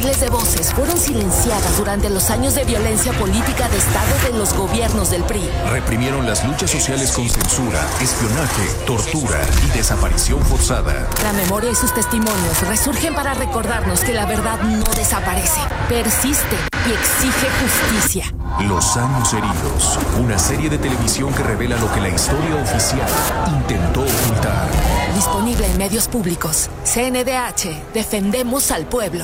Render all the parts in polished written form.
Miles de voces fueron silenciadas durante los años de violencia política de Estado de los gobiernos del PRI. Reprimieron las luchas sociales con censura, espionaje, tortura y desaparición forzada. La memoria y sus testimonios resurgen para recordarnos que la verdad no desaparece, persiste y exige justicia. Los años heridos, una serie de televisión que revela lo que la historia oficial intentó ocultar. Disponible en medios públicos. CNDH, defendemos al pueblo.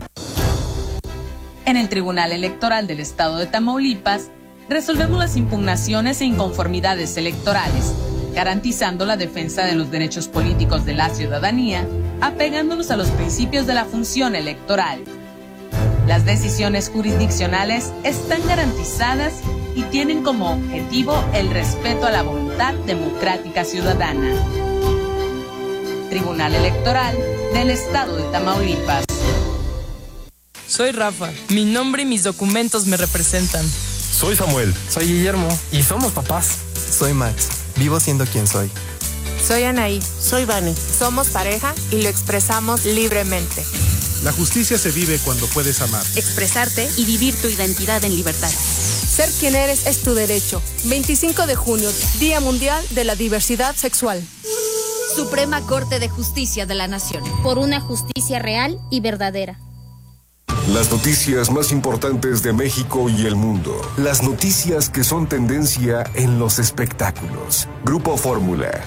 En el Tribunal Electoral del Estado de Tamaulipas, resolvemos las impugnaciones e inconformidades electorales, garantizando la defensa de los derechos políticos de la ciudadanía, apegándonos a los principios de la función electoral. Las decisiones jurisdiccionales están garantizadas y tienen como objetivo el respeto a la voluntad democrática ciudadana. Tribunal Electoral del Estado de Tamaulipas. Soy Rafa. Mi nombre y mis documentos me representan. Soy Samuel. Soy Guillermo. Y somos papás. Soy Max. Vivo siendo quien soy. Soy Anaí. Soy Vani. Somos pareja y lo expresamos libremente. La justicia se vive cuando puedes amar, expresarte y vivir tu identidad en libertad. Ser quien eres es tu derecho. 25 de junio, Día Mundial de la Diversidad Sexual. Suprema Corte de Justicia de la Nación. Por una justicia real y verdadera. Las noticias más importantes de México y el mundo. Las noticias que son tendencia en los espectáculos. Grupo Fórmula.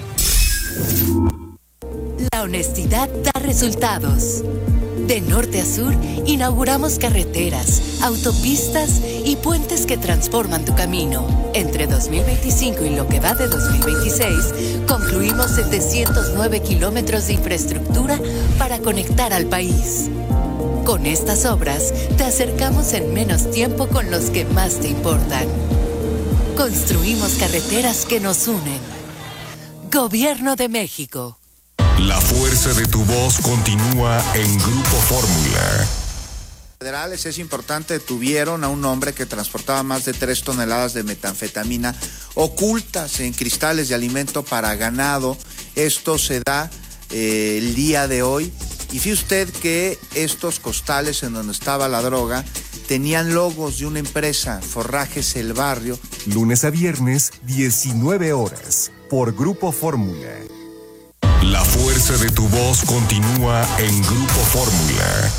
La honestidad da resultados. De norte a sur, inauguramos carreteras, autopistas y puentes que transforman tu camino. Entre 2025 y lo que va de 2026, concluimos 709 kilómetros de infraestructura para conectar al país. Con estas obras, te acercamos en menos tiempo con los que más te importan. Construimos carreteras que nos unen. Gobierno de México. La fuerza de tu voz continúa en Grupo Fórmula. Federales es importante, detuvieron a un hombre que transportaba más de 3 toneladas de metanfetamina ocultas en cristales de alimento para ganado. Esto se da el día de hoy. Y fíjese usted que estos costales en donde estaba la droga tenían logos de una empresa, Forrajes El Barrio. Lunes a viernes, 19 horas, por Grupo Fórmula. La fuerza de tu voz continúa en Grupo Fórmula.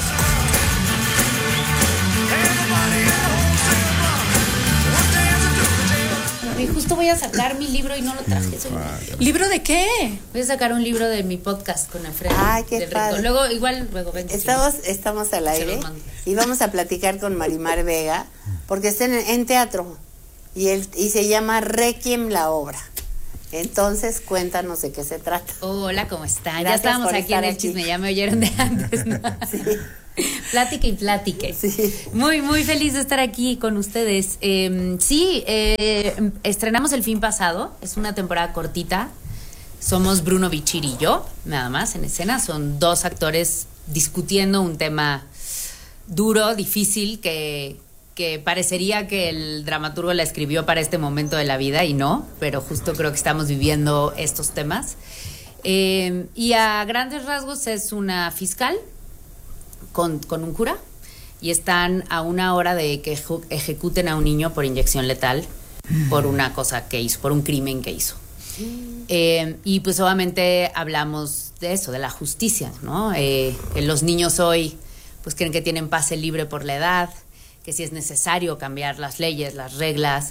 Justo voy a sacar mi libro y no lo traje. ¿Libro de qué? Voy a sacar un libro de mi podcast con Alfredo. Ay, qué padre. Luego ven. Estamos al aire y vamos a platicar con Marimar Vega porque está en teatro y se llama Requiem la obra. Entonces, cuéntanos de qué se trata. Hola, ¿cómo están? Gracias, ya estábamos aquí en el chisme, ya me oyeron de antes, ¿no? Sí. Plática y plátique. Sí. Muy, muy feliz de estar aquí con ustedes. Estrenamos el fin pasado, es una temporada cortita. Somos Bruno Bichir y yo, nada más en escena. Son 2 actores discutiendo un tema duro, difícil, que parecería que el dramaturgo la escribió para este momento de la vida y no, pero justo creo que estamos viviendo estos temas. Y a grandes rasgos es una fiscal con un cura y están a 1 hora de que ejecuten a un niño por inyección letal por una cosa que hizo, por un crimen que hizo. Y pues obviamente hablamos de eso, de la justicia, ¿no? Los niños hoy pues creen que tienen pase libre por la edad, que sí es necesario cambiar las leyes, las reglas,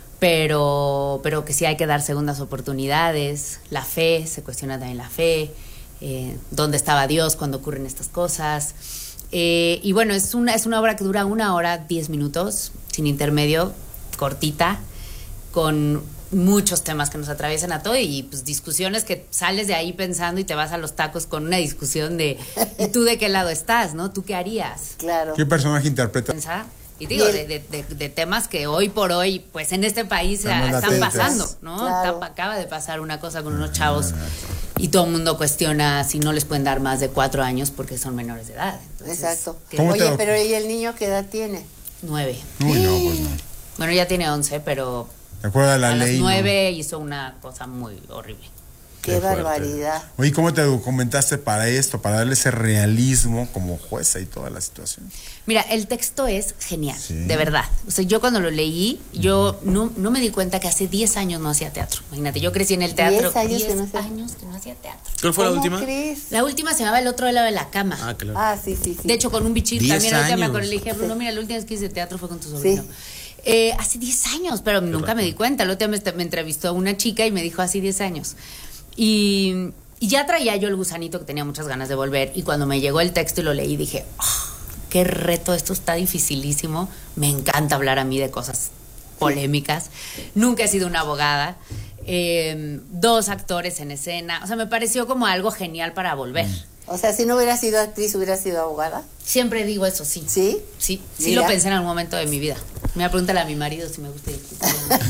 pero que sí hay que dar segundas oportunidades. La fe, se cuestiona también la fe, dónde estaba Dios cuando ocurren estas cosas. Y bueno, es una obra que dura 1 hora, 10 minutos, sin intermedio, cortita, con muchos temas que nos atraviesan a todo y pues discusiones que sales de ahí pensando y te vas a los tacos con una discusión de ¿y tú de qué lado estás, no? ¿Tú qué harías? Claro. ¿Qué personaje interpreta? Y digo, de temas que hoy por hoy, pues en este país están pasando, ¿no? Claro. Acaba de pasar una cosa con unos chavos y todo el mundo cuestiona si no les pueden dar más de 4 años porque son menores de edad. Entonces, exacto. Oye, pero ¿y el niño qué edad tiene? 9. Uy, no, pues no. Bueno, ya tiene 11, pero ¿Te acuerdas de la a ley? los 9 hizo una cosa muy horrible. Qué barbaridad. Oye, ¿cómo te documentaste para esto, para darle ese realismo como jueza y toda la situación? Mira, el texto es genial, de verdad. O sea, yo cuando lo leí, yo no me di cuenta que hace 10 años no hacía teatro. Imagínate, yo crecí en el teatro. 10 años que no hacía teatro. ¿Cuál fue la última? Crees? La última se llamaba El otro lado de la cama. Ah, claro. Ah, sí. De hecho, con un bichito 10 también. Ahorita me años. acuerdo, le dije, Bruno, mira, la última vez que hice teatro fue con tu sobrino. Hace 10 años, pero nunca me di cuenta. El otro día me entrevistó una chica y me dijo, hace 10 años. Y ya traía yo el gusanito que tenía muchas ganas de volver. Y cuando me llegó el texto y lo leí, dije, qué reto, esto está dificilísimo. Me encanta hablar a mí de cosas polémicas. Nunca he sido una abogada. 2 actores en escena. O sea, me pareció como algo genial para volver. O sea, si no hubieras sido actriz, ¿hubieras sido abogada? Siempre digo eso, sí. ¿Sí? Sí Mira. lo pensé en algún momento de mi vida. Me pregúntale a mi marido si me gusta discutir.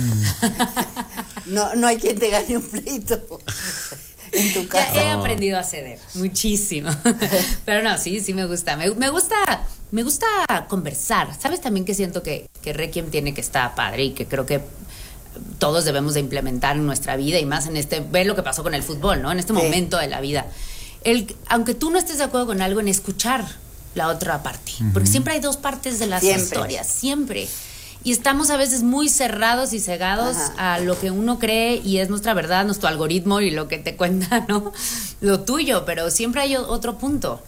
No hay quien te gane un pleito en tu casa. Ya he aprendido a ceder muchísimo. Pero no, sí me gusta. Me gusta conversar. ¿Sabes también que siento que Requiem tiene que estar padre y que creo que todos debemos de implementar en nuestra vida y más en ver lo que pasó con el fútbol, ¿no? En este momento de la vida. Aunque tú no estés de acuerdo con algo, en escuchar la otra parte. Porque siempre hay 2 partes de las historias, siempre. Y estamos a veces muy cerrados y cegados a lo que uno cree y es nuestra verdad, nuestro algoritmo y lo que te cuenta, ¿no? Lo tuyo, pero siempre hay otro punto.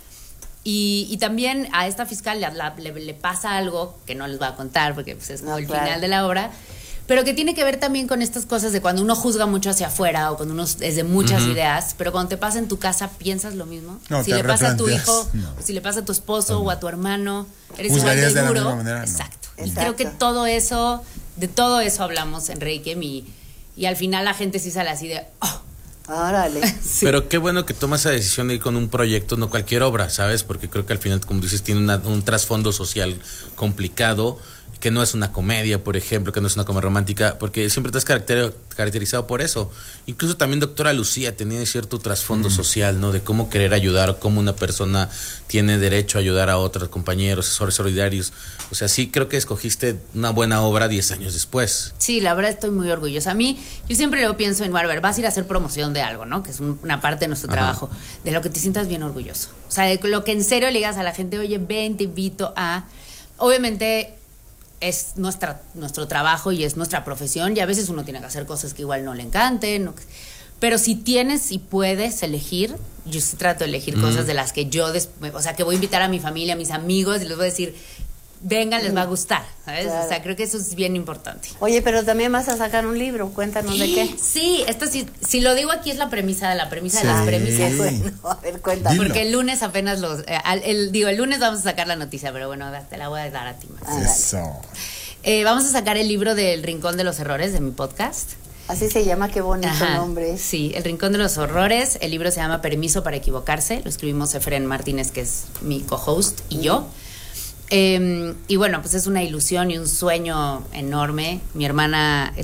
Y también a esta fiscal le pasa algo que no les voy a contar porque pues, es como el final de la obra, pero que tiene que ver también con estas cosas de cuando uno juzga mucho hacia afuera o cuando uno es de muchas ideas, pero cuando te pasa en tu casa, ¿piensas lo mismo? No, si le pasa a tu hijo, o si le pasa a tu esposo o a tu hermano, eres igual de duro. De la misma manera, Exacto. Y creo que de todo eso hablamos en Requiem y al final la gente sí sale así de... Órale. Sí. Pero qué bueno que tomas esa decisión de ir con un proyecto, no cualquier obra, ¿sabes? Porque creo que al final, como dices, tiene un trasfondo social complicado, que no es una comedia, por ejemplo, que no es una comedia romántica, porque siempre te has caracterizado por eso. Incluso también Doctora Lucía tenía cierto trasfondo social, ¿no? De cómo querer ayudar, o cómo una persona tiene derecho a ayudar a otros compañeros, solidarios. O sea, sí creo que escogiste una buena obra 10 años después. Sí, la verdad estoy muy orgullosa. A mí, yo siempre lo pienso en, a ver, vas a ir a hacer promoción de algo, ¿no? Que es una parte de nuestro trabajo, de lo que te sientas bien orgulloso. O sea, de lo que en serio le digas a la gente, oye, ven, te invito a... Obviamente... es nuestro trabajo y es nuestra profesión y a veces uno tiene que hacer cosas que igual no le encanten, pero si tienes y puedes elegir, yo sí trato de elegir cosas de las que yo, o sea, que voy a invitar a mi familia, a mis amigos y les voy a decir, vengan, les va a gustar, ¿sabes? Claro. O sea, creo que eso es bien importante. Oye, pero también vas a sacar un libro, cuéntanos de qué. Sí, esto sí, si lo digo aquí es la premisa de las premisas. Bueno, a ver, cuéntanos. Porque el lunes apenas el lunes vamos a sacar la noticia, pero bueno, te la voy a dar a ti más. Eso. Vamos a sacar el libro del Rincón de los Errores de mi podcast. Así se llama, qué bonito nombre. Sí, El Rincón de los Horrores. El libro se llama Permiso para equivocarse. Lo escribimos Efren Martínez, que es mi co-host, y yo. Y bueno, pues es una ilusión y un sueño enorme. Mi hermana